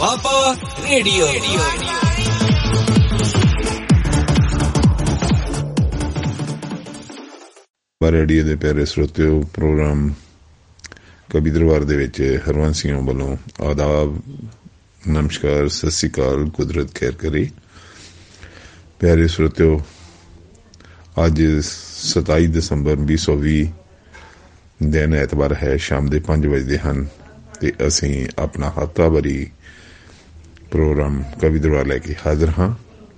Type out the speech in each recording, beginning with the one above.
Doaba radio. Radio ਦੇ ਪਿਆਰੇ ਸਰੋਤਿਓ, programme ਕਵੀ ਦਰਬਾਰ ਦੇ ਵਿੱਚ ਹਰਵੰਸ ਸਿੰਘ ਵੱਲੋਂ ਆਦਾਬ, ਨਮਸਕਾਰ, ਸਤਿ ਸ਼੍ਰੀ ਅਕਾਲ, ਕੁਦਰਤ ਖੈਰ ਕਰੇ। ਪਿਆਰੇ ਸਰੋਤਿਓ, ਅੱਜ 27 ਦਸੰਬਰ 2020 ਦਿਨ ਐਤਵਾਰ ਹੈ। ਸ਼ਾਮ ਦੇ 5 ਵਜੇ ਹਨ ਤੇ ਅਸੀਂ ਆਪਣਾ ਹਫ਼ਤਾਵਾਰੀ ਪ੍ਰੋਗਰਾਮ ਕਵੀ ਦਰਬਾਰ ਲੈ ਕੇ ਹਾਜ਼ਰ ਹਾਂ।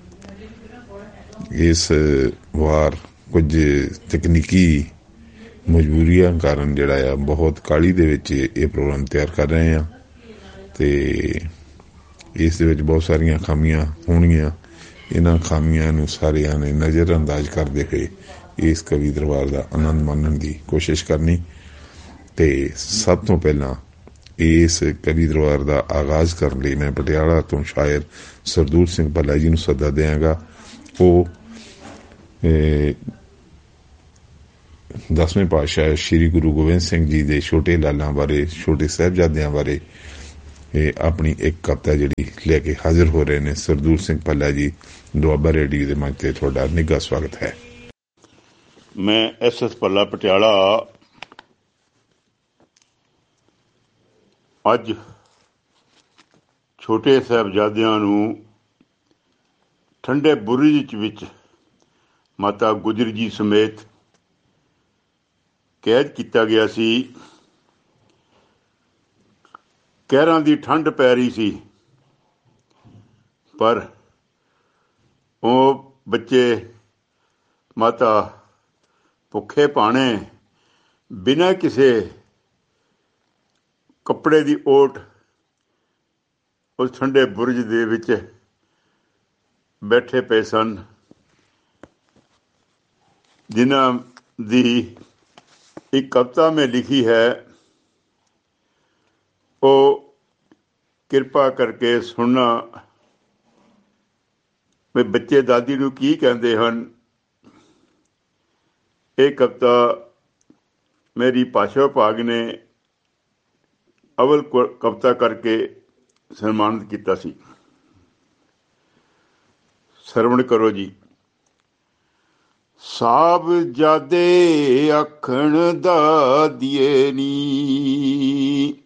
ਇਸ ਵਾਰ ਕੁਝ ਤਕਨੀਕੀ ਮਜਬੂਰੀਆਂ ਕਾਰਨ ਜਿਹੜਾ ਆ ਬਹੁਤ ਕਾਹਲੀ ਦੇ ਵਿੱਚ ਇਹ ਪ੍ਰੋਗਰਾਮ ਤਿਆਰ ਕਰ ਰਹੇ ਹਾਂ ਤੇ ਇਸ ਦੇ ਵਿੱਚ ਬਹੁਤ ਸਾਰੀਆਂ ਖਾਮੀਆਂ ਹੋਣਗੀਆਂ। ਇਹਨਾਂ ਖਾਮੀਆਂ ਨੂੰ ਸਾਰਿਆਂ ਨੇ ਨਜ਼ਰ ਅੰਦਾਜ਼ ਕਰਦੇ ਹੋਏ ਇਸ ਕਵੀ ਦਰਬਾਰ ਦਾ ਆਨੰਦ ਮਾਣਨ ਦੀ ਕੋਸ਼ਿਸ਼ ਕਰਨੀ। ਤੇ ਸਭ ਤੋਂ ਪਹਿਲਾਂ ਇਸ ਕਵੀ ਦਰਬਾਰ ਦਾ ਆਗਾਜ਼ ਕਰਨ ਲਈ ਮੈਂ ਪਟਿਆਲਾ ਤੋਂ ਸ਼ਾਇਰ ਸਰਦੂਲ ਸਿੰਘ ਭੱਲਾ ਜੀ ਨੂੰ ਸੱਦਾ ਦਿਆਂਗਾ। ਉਹ 10ਵੇਂ ਪਾਤਸ਼ਾਹ ਸ਼੍ਰੀ ਗੁਰੂ ਗੋਬਿੰਦ ਸਿੰਘ ਜੀ ਦੇ ਛੋਟੇ ਲਾਲਾਂ ਬਾਰੇ, ਛੋਟੇ ਸਾਹਿਬਜ਼ਾਦਿਆਂ ਬਾਰੇ ਆਪਣੀ ਇੱਕ ਕਵਿਤਾ ਜਿਹੜੀ ਲੈ ਕੇ ਹਾਜ਼ਰ ਹੋ ਰਹੇ ਨੇ। ਸਰਦੂਲ ਸਿੰਘ ਭੱਲਾ ਜੀ, ਦੁਆਬਾ ਰੇਡੀਓ ਦੇ ਮੰਚ ਤੇ ਤੁਹਾਡਾ ਨਿੱਘਾ ਸਵਾਗਤ ਹੈ। ਮੈਂ SS ਭੱਲਾ, ਪਟਿਆਲਾ। ਅੱਜ ਛੋਟੇ ਸਾਹਿਬਜ਼ਾਦਿਆਂ ਨੂੰ ਠੰਡੇ ਬੁਰਜ ਵਿੱਚ ਮਾਤਾ ਗੁਜਰ ਜੀ ਸਮੇਤ ਕੈਦ ਕੀਤਾ ਗਿਆ ਸੀ। ਕਹਿਰਾਂ ਦੀ ਠੰਡ ਪੈ ਰਹੀ ਸੀ, ਪਰ ਉਹ ਬੱਚੇ ਮਾਤਾ ਭੁੱਖੇ ਭਾਣੇ ਬਿਨਾਂ ਕਿਸੇ ਕੱਪੜੇ ਦੀ ਓਟ ਉਸ ਠੰਡੇ ਬੁਰਜ ਦੇ ਵਿੱਚ ਬੈਠੇ ਪਏ ਸਨ, ਜਿਨ੍ਹਾਂ ਦੀ ਇੱਕ ਕਵਿਤਾ ਮੈਂ ਲਿਖੀ ਹੈ। ਉਹ ਕਿਰਪਾ ਕਰਕੇ ਸੁਣਨਾ ਵੀ ਬੱਚੇ ਦਾਦੀ ਨੂੰ ਕੀ ਕਹਿੰਦੇ ਹਨ। ਇਹ ਕਵਿਤਾ ਮੇਰੀ ਭਾਸ਼ਾ ਵਿਭਾਗ ਨੇ ਅਵਲ ਕਵਿਤਾ ਕਰਕੇ ਸਨਮਾਨਿਤ ਕੀਤਾ ਸੀ। ਸਰਵਣ ਕਰੋ ਜੀ। ਸਾਹਿਬਜ਼ਾਦੇ ਆਖਣ ਦਾਦੀਏ ਨੀ,